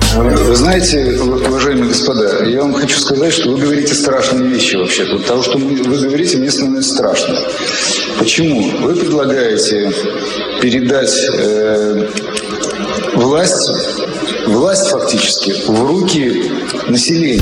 Вы знаете, уважаемые господа, я вам хочу сказать, что вы говорите страшные вещи вообще-то. От того, что вы говорите, мне становится страшно. Почему? Вы предлагаете передать власть фактически в руки населения.